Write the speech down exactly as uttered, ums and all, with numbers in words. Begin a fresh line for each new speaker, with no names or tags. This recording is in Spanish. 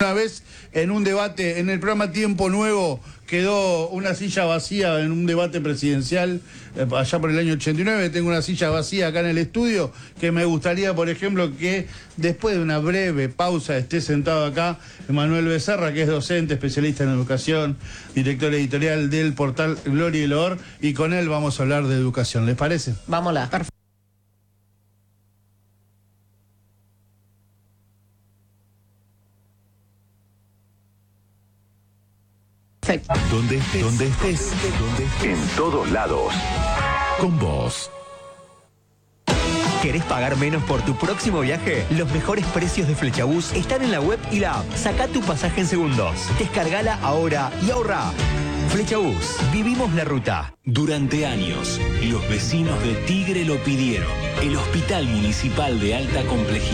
Una vez en un debate, en el programa Tiempo Nuevo, quedó una silla vacía en un debate presidencial eh, allá por el año ochenta y nueve. Tengo una silla vacía acá en el estudio que me gustaría, por ejemplo, que después de una breve pausa esté sentado acá Manuel Becerra, que es docente, especialista en educación, director editorial del portal Gloria y Loor, y con él vamos a hablar de educación. ¿Les parece?
Vámonos. Perfecto.
Donde estés, donde estés, donde estés, en todos lados, con vos.
¿Querés pagar menos por tu próximo viaje? Los mejores precios de Flechabús están en la web y la app. Sacá tu pasaje en segundos. Descargala ahora y ahorra. Flechabús, vivimos la ruta.
Durante años, los vecinos de Tigre lo pidieron. El Hospital Municipal de Alta Complejidad.